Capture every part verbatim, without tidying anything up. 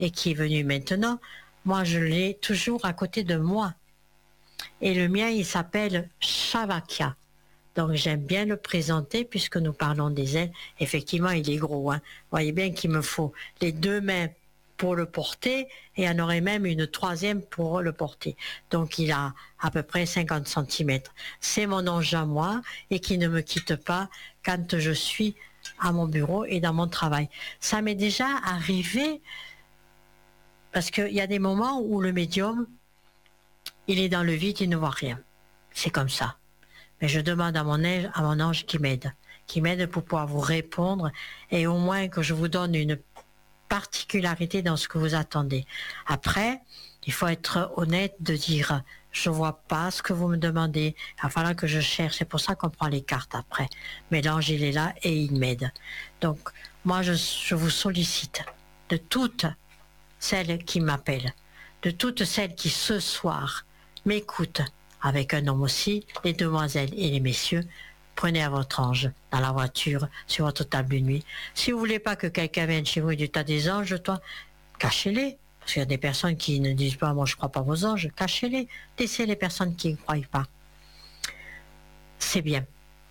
et qui est venu maintenant, moi je l'ai toujours à côté de moi. Et le mien, il s'appelle Shavakya. Donc j'aime bien le présenter puisque nous parlons des ailes. Effectivement, il est gros. Hein. Vous voyez bien qu'il me faut les deux mains pour le porter et il y en aurait même une troisième pour le porter. Donc il a à peu près cinquante centimètres. C'est mon ange à moi et qui ne me quitte pas quand je suis à mon bureau et dans mon travail. Ça m'est déjà arrivé parce qu'il y a des moments où le médium, il est dans le vide, il ne voit rien. C'est comme ça. Mais je demande à mon ange, à mon ange qui m'aide, qui m'aide pour pouvoir vous répondre et au moins que je vous donne une particularité dans ce que vous attendez. Après, il faut être honnête de dire je vois pas ce que vous me demandez, il va falloir que je cherche, c'est pour ça qu'on prend les cartes après. Mais l'ange il est là et il m'aide. Donc moi je, je vous sollicite de toutes celles qui m'appellent, de toutes celles qui ce soir m'écoutent, avec un homme aussi, les demoiselles et les messieurs, prenez à votre ange dans la voiture, sur votre table de nuit. Si vous voulez pas que quelqu'un vienne chez vous et dise t'as des anges, toi, cachez-les. Parce qu'il y a des personnes qui ne disent pas moi je crois pas aux anges, cachez-les. Laissez les personnes qui ne croient pas. C'est bien.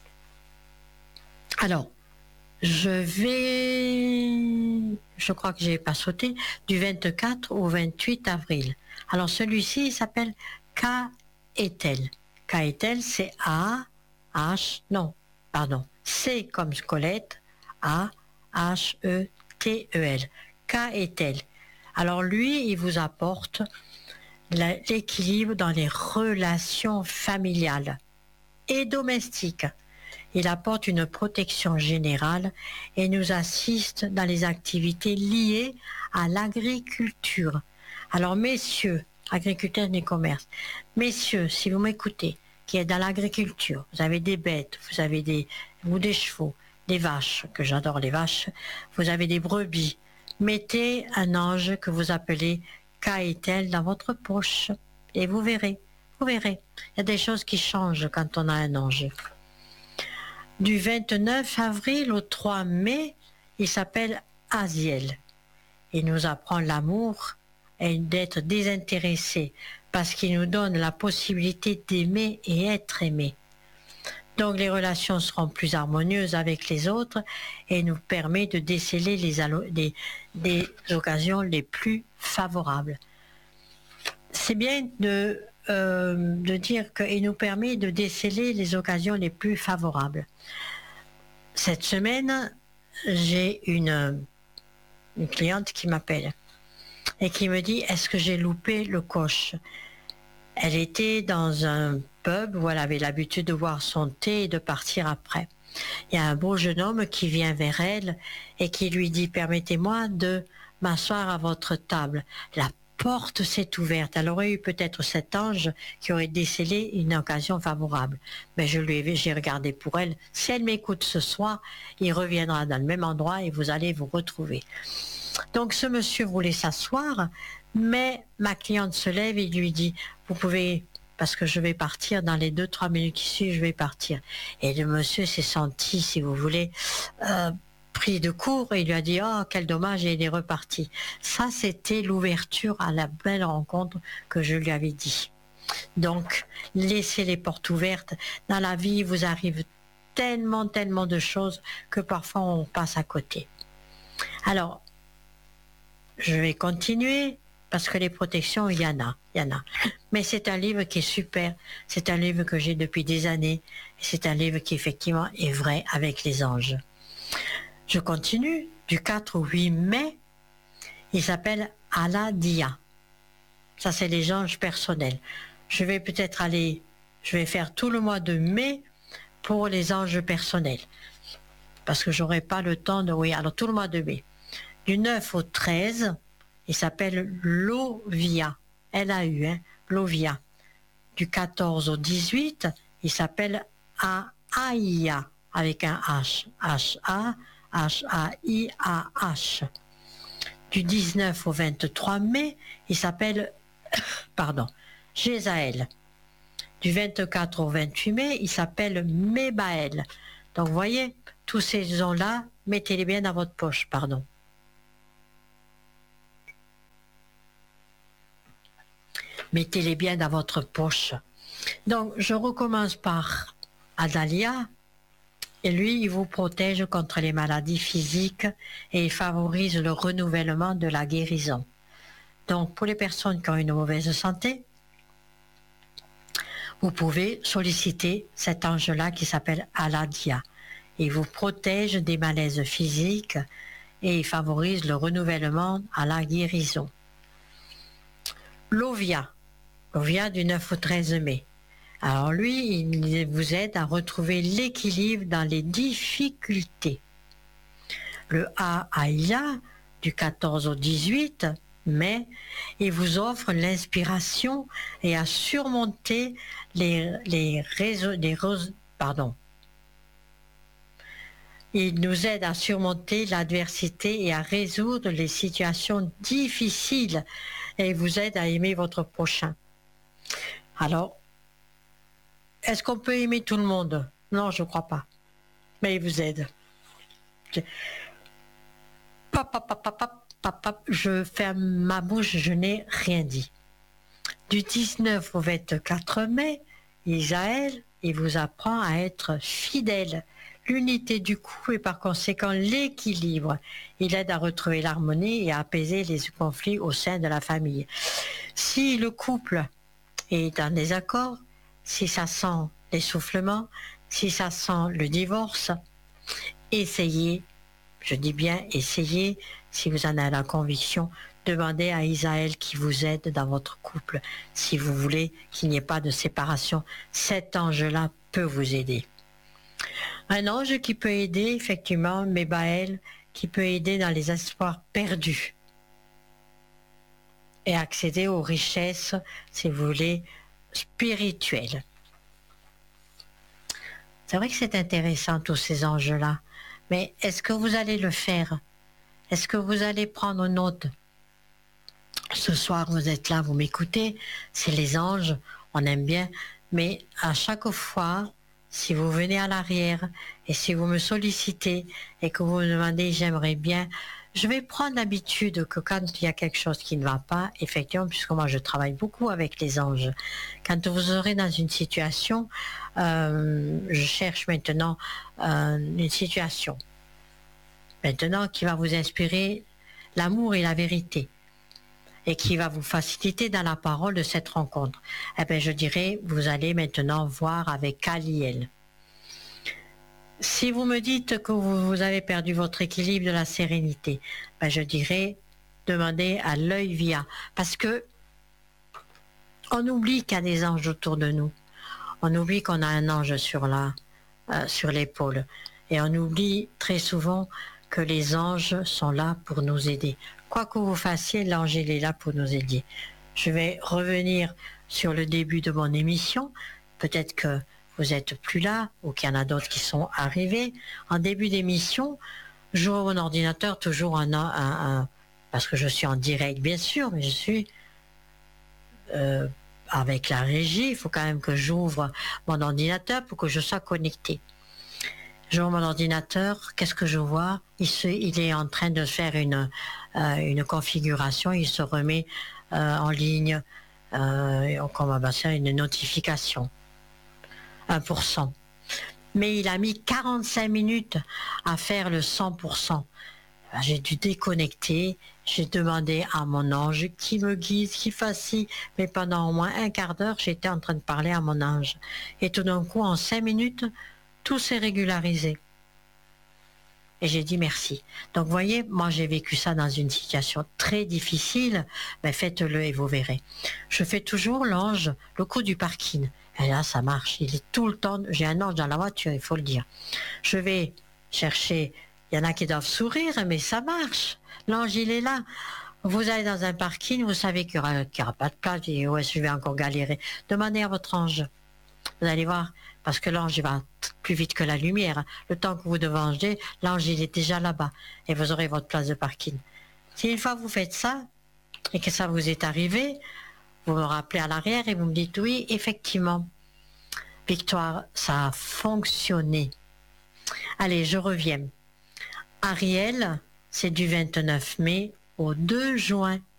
Alors, je vais, je crois que j'ai pas sauté, du vingt-quatre au vingt-huit avril. Alors celui-ci il s'appelle Ka-Etel. Ka-Etel, c'est A, H, non, pardon, C comme Colette, A, H, E, T, E, L. Ka-Etel. Alors lui, il vous apporte l'équilibre dans les relations familiales et domestiques. Il apporte une protection générale et nous assiste dans les activités liées à l'agriculture. Alors messieurs, agriculteurs et commerces, messieurs, si vous m'écoutez, qui êtes dans l'agriculture, vous avez des bêtes, vous avez des, ou des chevaux, des vaches, que j'adore les vaches, vous avez des brebis, mettez un ange que vous appelez Ka-Etel dans votre poche et vous verrez, vous verrez, il y a des choses qui changent quand on a un ange. Du vingt-neuf avril au trois mai, il s'appelle Aziel. Il nous apprend l'amour et d'être désintéressé parce qu'il nous donne la possibilité d'aimer et être aimé. Donc les relations seront plus harmonieuses avec les autres et nous permet de déceler les, les, les occasions les plus favorables. C'est bien de, euh, de dire qu'il nous permet de déceler les occasions les plus favorables. Cette semaine, j'ai une, une cliente qui m'appelle et qui me dit « Est-ce que j'ai loupé le coche ?» Elle était dans un pub où elle avait l'habitude de boire son thé et de partir après. Il y a un beau jeune homme qui vient vers elle et qui lui dit « Permettez-moi de m'asseoir à votre table. » La porte s'est ouverte. Elle aurait eu peut-être cet ange qui aurait décelé une occasion favorable. Mais je lui ai, j'ai regardé pour elle. Si elle m'écoute ce soir, il reviendra dans le même endroit et vous allez vous retrouver. Donc ce monsieur voulait s'asseoir, mais ma cliente se lève et lui dit « Vous pouvez, parce que je vais partir dans les deux, trois minutes qui suivent, je vais partir. » Et le monsieur s'est senti, si vous voulez, euh, pris de court et il lui a dit « Oh, quel dommage » et il est reparti. Ça, c'était l'ouverture à la belle rencontre que je lui avais dit. Donc, laissez les portes ouvertes. Dans la vie, il vous arrive tellement, tellement de choses que parfois on passe à côté. Alors, je vais continuer parce que les protections, il y en a, il y en a. Mais c'est un livre qui est super. C'est un livre que j'ai depuis des années. Et c'est un livre qui effectivement est vrai avec les anges. Je continue du quatre au huit mai. Il s'appelle Aladia. Ça, c'est les anges personnels. Je vais peut-être aller, je vais faire tout le mois de mai pour les anges personnels. Parce que j'aurai pas le temps de, oui, alors tout le mois de mai. Du neuf au treize, il s'appelle Lovia. L A U, hein, Lovia. Du quatorze au dix-huit, il s'appelle Aïa, avec un H. H-A, H-A-I-A-H. Du dix-neuf au vingt-trois mai, il s'appelle, pardon, Jézaël. Du vingt-quatre au vingt-huit mai, il s'appelle Mébaël. Donc, vous voyez, tous ces noms-là, mettez-les bien dans votre poche, pardon. Mettez-les bien dans votre poche. Donc, je recommence par Adalia. Et lui, il vous protège contre les maladies physiques et il favorise le renouvellement de la guérison. Donc, pour les personnes qui ont une mauvaise santé, vous pouvez solliciter cet ange-là qui s'appelle Aladia. Il vous protège des malaises physiques et il favorise le renouvellement à la guérison. L'Ovia, l'Ovia du neuf au treize mai. Alors lui, il vous aide à retrouver l'équilibre dans les difficultés. Le Aïa, du quatorze au dix-huit mai, il vous offre l'inspiration et à surmonter les, les réseaux, les, pardon. Il nous aide à surmonter l'adversité et à résoudre les situations difficiles et il vous aide à aimer votre prochain. Alors, est-ce qu'on peut aimer tout le monde? Non, je ne crois pas. Mais il vous aide. Pap, pap, pap, pap, pap, pap, je ferme ma bouche, je n'ai rien dit. Du dix-neuf au vingt-quatre mai, Isaël, il vous apprend à être fidèle. L'unité du couple et par conséquent l'équilibre. Il aide à retrouver l'harmonie et à apaiser les conflits au sein de la famille. Si le couple est en désaccord, si ça sent l'essoufflement, si ça sent le divorce, essayez, je dis bien essayez, si vous en avez la conviction, demandez à Isaël qui vous aide dans votre couple. Si vous voulez qu'il n'y ait pas de séparation, cet ange-là peut vous aider. Un ange qui peut aider, effectivement, Mébaël, qui peut aider dans les espoirs perdus et accéder aux richesses, si vous voulez, spirituelles. C'est vrai que c'est intéressant, tous ces enjeux-là, mais est-ce que vous allez le faire? Est-ce que vous allez prendre note? Ce soir, vous êtes là, vous m'écoutez, c'est les anges, on aime bien, mais à chaque fois, si vous venez à l'arrière et si vous me sollicitez et que vous me demandez j'aimerais bien, je vais prendre l'habitude que quand il y a quelque chose qui ne va pas, effectivement, puisque moi je travaille beaucoup avec les anges, quand vous serez dans une situation, euh, je cherche maintenant euh, une situation, maintenant qui va vous inspirer l'amour et la vérité, et qui va vous faciliter dans la parole de cette rencontre. Eh bien, je dirais, vous allez maintenant voir avec Kaliel. Si vous me dites que vous, vous avez perdu votre équilibre de la sérénité, ben je dirais, demandez à l'œil via. Parce que on oublie qu'il y a des anges autour de nous. On oublie qu'on a un ange sur la, euh, sur l'épaule. Et on oublie très souvent que les anges sont là pour nous aider. Quoi que vous fassiez, l'ange il est là pour nous aider. Je vais revenir sur le début de mon émission. Peut-être que vous n'êtes plus là ou qu'il y en a d'autres qui sont arrivés. En début d'émission, j'ouvre mon ordinateur toujours un, un, un... Parce que je suis en direct, bien sûr, mais je suis euh, avec la régie. Il faut quand même que j'ouvre mon ordinateur pour que je sois connecté. J'ouvre mon ordinateur, qu'est-ce que je vois? il, se, il est en train de faire une, euh, une configuration, il se remet euh, en ligne, euh, comme on va faire une notification, un pour cent. Mais il a mis quarante-cinq minutes à faire le cent pour cent. J'ai dû déconnecter, j'ai demandé à mon ange qui me guide, qui fasse ci, mais pendant au moins un quart d'heure, j'étais en train de parler à mon ange. Et tout d'un coup, en cinq minutes, tout s'est régularisé. Et j'ai dit merci. Donc, vous voyez, moi, j'ai vécu ça dans une situation très difficile. Mais faites-le et vous verrez. Je fais toujours l'ange, le coup du parking. Et là, ça marche. Il est tout le temps... J'ai un ange dans la voiture, il faut le dire. Je vais chercher... Il y en a qui doivent sourire, mais ça marche. L'ange, il est là. Vous allez dans un parking, vous savez qu'il n'y aura, qu'il y aura pas de place. Et ouais, je vais encore galérer. Demandez à votre ange. Vous allez voir... Parce que l'ange va plus vite que la lumière. Le temps que vous devez, l'ange il est déjà là-bas. Et vous aurez votre place de parking. Si une fois vous faites ça, et que ça vous est arrivé, vous me rappelez à l'arrière et vous me dites oui, effectivement, Victoire, ça a fonctionné. Allez, je reviens. Ariel, c'est du vingt-neuf mai au deux juin.